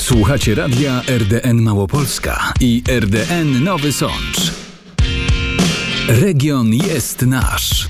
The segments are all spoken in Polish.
Słuchacie radia RDN Małopolska i RDN Nowy Sącz. Region jest nasz.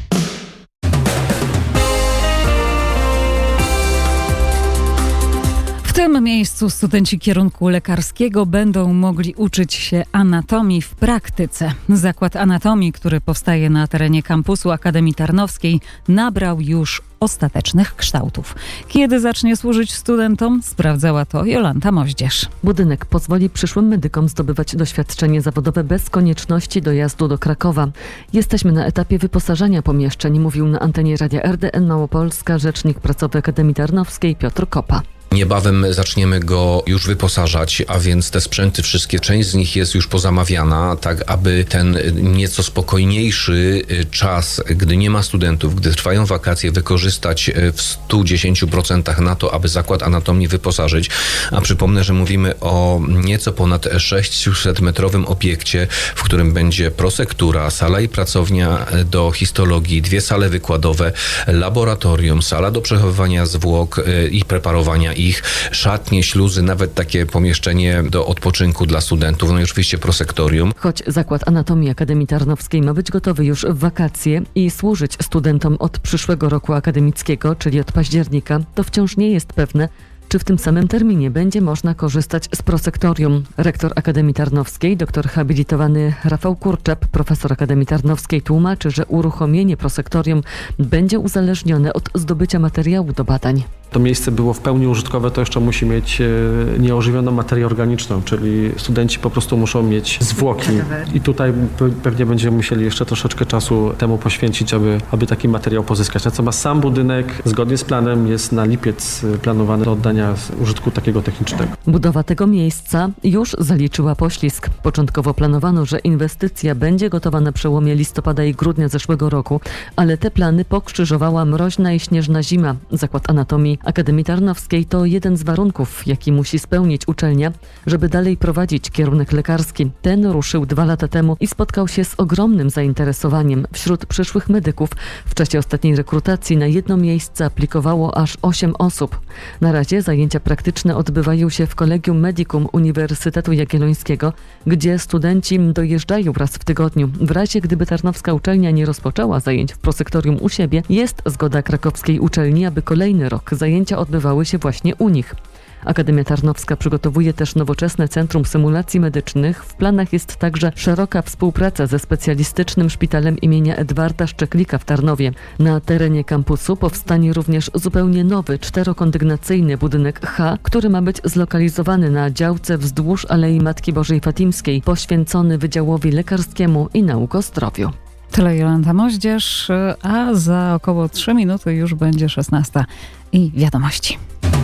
W tym miejscu studenci kierunku lekarskiego będą mogli uczyć się anatomii w praktyce. Zakład anatomii, który powstaje na terenie kampusu Akademii Tarnowskiej, nabrał już ostatecznych kształtów. Kiedy zacznie służyć studentom? Sprawdzała to Jolanta Moździerz. Budynek pozwoli przyszłym medykom zdobywać doświadczenie zawodowe bez konieczności dojazdu do Krakowa. Jesteśmy na etapie wyposażania pomieszczeń, mówił na antenie radia RDN Małopolska rzecznik prasowy Akademii Tarnowskiej Piotr Kopa. Niebawem zaczniemy go już wyposażać, a więc te sprzęty wszystkie, część z nich jest już pozamawiana, tak aby ten nieco spokojniejszy czas, gdy nie ma studentów, gdy trwają wakacje, wykorzystać w 110% na to, aby zakład anatomii wyposażyć. A przypomnę, że mówimy o nieco ponad 600-metrowym obiekcie, w którym będzie prosektura, sala i pracownia do histologii, 2 sale wykładowe, laboratorium, sala do przechowywania zwłok i preparowania ich, szatnie, śluzy, nawet takie pomieszczenie do odpoczynku dla studentów, no i oczywiście prosektorium. Choć zakład anatomii Akademii Tarnowskiej ma być gotowy już w wakacje i służyć studentom od przyszłego roku akademickiego, czyli od października, to wciąż nie jest pewne, czy w tym samym terminie będzie można korzystać z prosektorium. Rektor Akademii Tarnowskiej, doktor habilitowany Rafał Kurczep, profesor Akademii Tarnowskiej, tłumaczy, że uruchomienie prosektorium będzie uzależnione od zdobycia materiału do badań. To miejsce było w pełni użytkowe, to jeszcze musi mieć nieożywioną materię organiczną, czyli studenci po prostu muszą mieć zwłoki. I tutaj pewnie będziemy musieli jeszcze troszeczkę czasu temu poświęcić, aby taki materiał pozyskać. Natomiast sam budynek, zgodnie z planem, jest na lipiec planowany do oddania użytku takiego technicznego. Budowa tego miejsca już zaliczyła poślizg. Początkowo planowano, że inwestycja będzie gotowa na przełomie listopada i grudnia zeszłego roku, ale te plany pokrzyżowała mroźna i śnieżna zima. Zakład anatomii Akademii Tarnowskiej to jeden z warunków, jaki musi spełnić uczelnia, żeby dalej prowadzić kierunek lekarski. Ten ruszył 2 lata temu i spotkał się z ogromnym zainteresowaniem wśród przyszłych medyków. W czasie ostatniej rekrutacji na jedno miejsce aplikowało aż 8 osób. Na razie zajęcia praktyczne odbywają się w Collegium Medicum Uniwersytetu Jagiellońskiego, gdzie studenci dojeżdżają raz w tygodniu. W razie gdyby tarnowska uczelnia nie rozpoczęła zajęć w prosektorium u siebie, jest zgoda krakowskiej uczelni, aby kolejny rok zajęcia odbywały się właśnie u nich. Akademia Tarnowska przygotowuje też nowoczesne Centrum Symulacji Medycznych. W planach jest także szeroka współpraca ze specjalistycznym szpitalem imienia Edwarda Szczeklika w Tarnowie. Na terenie kampusu powstanie również zupełnie nowy, 4-kondygnacyjny budynek H, który ma być zlokalizowany na działce wzdłuż Alei Matki Bożej Fatimskiej, poświęcony Wydziałowi Lekarskiemu i Nauk o Zdrowiu. Tyle Jolanta Moździerz, a za około 3 minuty już będzie 16 i wiadomości.